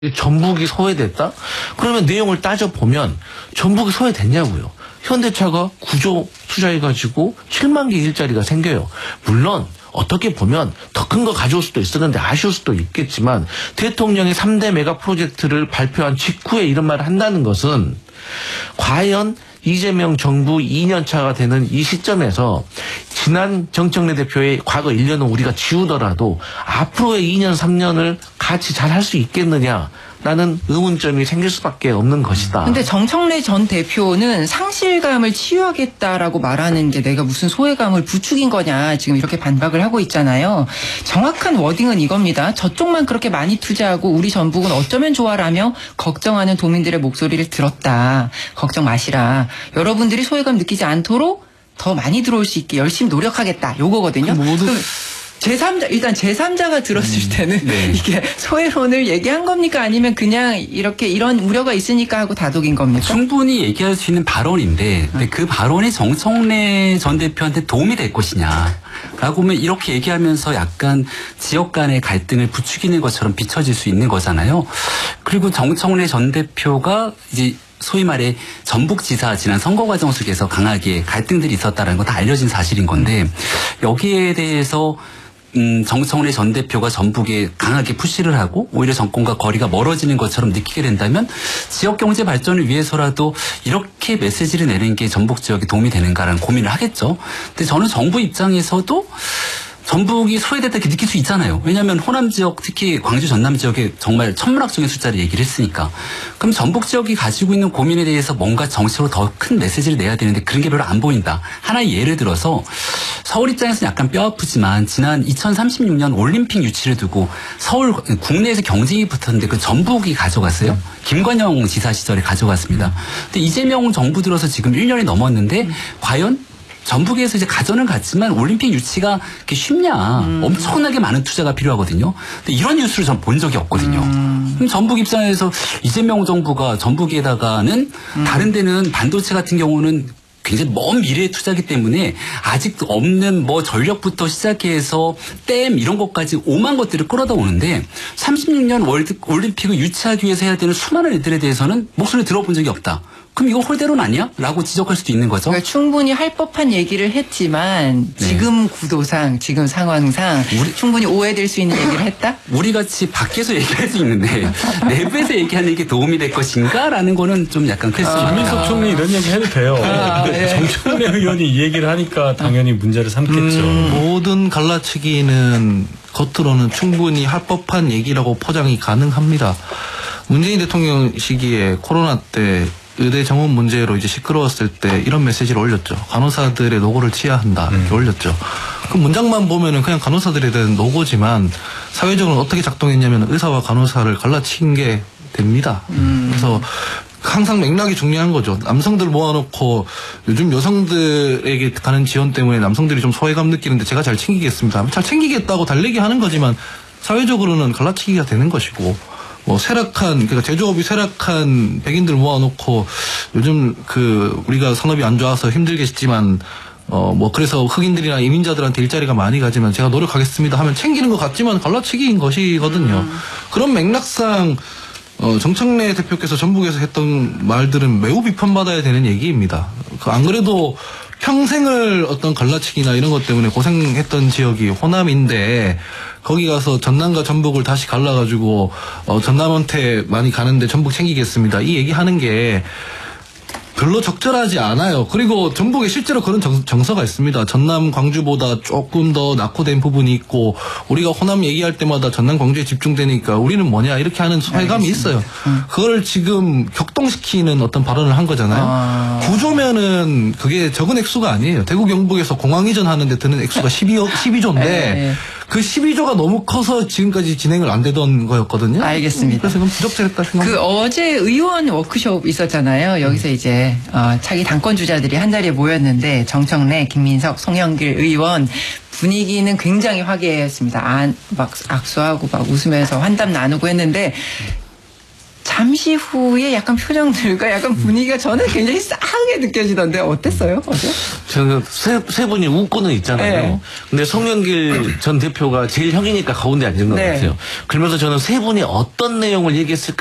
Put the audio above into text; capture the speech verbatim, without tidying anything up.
전북이 소외됐다? 그러면 내용을 따져보면 전북이 소외됐냐고요. 현대차가 구조 투자해가지고 칠만 개 일자리가 생겨요. 물론 어떻게 보면 더 큰 거 가져올 수도 있었는데 아쉬울 수도 있겠지만 대통령이 삼 대 메가 프로젝트를 발표한 직후에 이런 말을 한다는 것은 과연 이재명 정부 이 년 차가 되는 이 시점에서 지난 정청래 대표의 과거 일 년은 우리가 지우더라도 앞으로의 이 년, 삼 년을 같이 잘 할 수 있겠느냐라는 의문점이 생길 수밖에 없는 것이다. 근데 정청래 전 대표는 상실감을 치유하겠다라고 말하는 게 내가 무슨 소외감을 부추긴 거냐 지금 이렇게 반박을 하고 있잖아요. 정확한 워딩은 이겁니다. 저쪽만 그렇게 많이 투자하고 우리 전북은 어쩌면 좋아라며 걱정하는 도민들의 목소리를 들었다. 걱정 마시라. 여러분들이 소외감 느끼지 않도록 더 많이 들어올 수 있게 열심히 노력하겠다. 요거거든요. 모두 제삼자 일단 제삼자가 들었을 때는 음, 네. 이게 소외론을 얘기한 겁니까? 아니면 그냥 이렇게 이런 우려가 있으니까 하고 다독인 겁니까? 충분히 얘기할 수 있는 발언인데 근데 그 발언이 정청래 전 대표한테 도움이 될 것이냐 라고 하면 이렇게 얘기하면서 약간 지역 간의 갈등을 부추기는 것처럼 비춰질 수 있는 거잖아요. 그리고 정청래 전 대표가 이제 소위 말해 전북지사 지난 선거 과정 속에서 강하게 갈등들이 있었다는 건 다 알려진 사실인 건데 여기에 대해서 음, 정청래 전 대표가 전북에 강하게 푸시를 하고 오히려 정권과 거리가 멀어지는 것처럼 느끼게 된다면 지역 경제 발전을 위해서라도 이렇게 메시지를 내는 게 전북 지역에 도움이 되는가라는 고민을 하겠죠. 근데 저는 정부 입장에서도 전북이 소외됐다 이렇게 느낄 수 있잖아요. 왜냐하면 호남 지역 특히 광주 전남 지역에 정말 천문학적인 숫자를 얘기를 했으니까. 그럼 전북 지역이 가지고 있는 고민에 대해서 뭔가 정치로 더 큰 메시지를 내야 되는데 그런 게 별로 안 보인다. 하나의 예를 들어서 서울 입장에서는 약간 뼈 아프지만 지난 이천삼십육 년 올림픽 유치를 두고 서울 국내에서 경쟁이 붙었는데 그 전북이 가져갔어요. 김관영 지사 시절에 가져갔습니다. 근데 이재명 정부 들어서 지금 일 년이 넘었는데 과연 전북에서 이제 가전은 갔지만 올림픽 유치가 그렇게 쉽냐. 음. 엄청나게 많은 투자가 필요하거든요. 근데 이런 뉴스를 전 본 적이 없거든요. 음. 그럼 전북 입장에서 이재명 정부가 전북에다가는 음. 다른 데는 반도체 같은 경우는 굉장히 먼 미래의 투자기 때문에 아직도 없는 뭐 전력부터 시작해서 댐 이런 것까지 오만 것들을 끌어다 오는데 삼십육 년 월드 올림픽을 유치하기 위해서 해야 되는 수많은 일들에 대해서는 목소리 들어본 적이 없다. 그럼 이거 홀대론 아니야? 라고 지적할 수도 있는 거죠. 그러니까 충분히 할 법한 얘기를 했지만 네. 지금 구도상 지금 상황상 우리, 충분히 오해될 수 있는 얘기를 했다? 우리같이 밖에서 얘기할 수 있는데 내부에서 얘기하는 게 도움이 될 것인가? 라는 거는 좀 약간 퀘스천입니다. 아, 김민석 총리 이런 얘기 해도 돼요. 아, 네. 정청래 의원이 이 얘기를 하니까 당연히 문제를 삼겠죠. 음, 모든 갈라치기는 겉으로는 충분히 할 법한 얘기라고 포장이 가능합니다. 문재인 대통령 시기에 코로나 때 의대 정원 문제로 이제 시끄러웠을 때 이런 메시지를 올렸죠. 간호사들의 노고를 치하한다 이렇게 음. 올렸죠. 그 문장만 보면은 그냥 간호사들에 대한 노고지만 사회적으로 어떻게 작동했냐면 의사와 간호사를 갈라친 게 됩니다. 음. 그래서 항상 맥락이 중요한 거죠. 남성들 모아놓고 요즘 여성들에게 가는 지원 때문에 남성들이 좀 소외감 느끼는데 제가 잘 챙기겠습니다. 잘 챙기겠다고 달래기 하는 거지만 사회적으로는 갈라치기가 되는 것이고 뭐 쇠락한 그러니까 제조업이 쇠락한 백인들 모아놓고 요즘 그 우리가 산업이 안 좋아서 힘들겠지만 어 뭐 그래서 흑인들이나 이민자들한테 일자리가 많이 가지만 제가 노력하겠습니다 하면 챙기는 것 같지만 갈라치기인 것이거든요. 음. 그런 맥락상 어 정청래 대표께서 전북에서 했던 말들은 매우 비판받아야 되는 얘기입니다. 그 안 그래도 평생을 어떤 갈라치기나 이런 것 때문에 고생했던 지역이 호남인데 거기 가서 전남과 전북을 다시 갈라가지고 어, 전남한테 많이 가는데 전북 챙기겠습니다. 이 얘기하는 게 별로 적절하지 않아요. 그리고 전북에 실제로 그런 정, 정서가 있습니다. 전남 광주보다 조금 더 낙후된 부분이 있고 우리가 호남 얘기할 때마다 전남 광주에 집중되니까 우리는 뭐냐 이렇게 하는 소외감이 있어요. 음. 그걸 지금 격동시키는 어떤 발언을 한 거잖아요. 아. 구조면은 그게 적은 액수가 아니에요. 대구 경북에서 공항 이전하는 데 드는 액수가 십이조, 십이조인데 네. 그 십이조가 너무 커서 지금까지 진행을 안 되던 거였거든요. 알겠습니다. 그래서 이건 부적절했다 생각합니다. 그 어제 의원 워크숍 있었잖아요. 여기서 음. 이제 어, 차기 당권 주자들이 한 자리에 모였는데 정청래, 김민석, 송영길 의원 분위기는 굉장히 화기애애했습니다. 안, 막 악수하고 막 웃으면서 환담 나누고 했는데 잠시 후에 약간 표정들과 약간 분위기가 저는 굉장히 싸하게 느껴지던데 어땠어요? 어제? 저는 세, 세 분이 웃고는 있잖아요. 네. 근데 송영길 전 대표가 제일 형이니까 가운데 앉은 것 네. 같아요. 그러면서 저는 세 분이 어떤 내용을 얘기했을까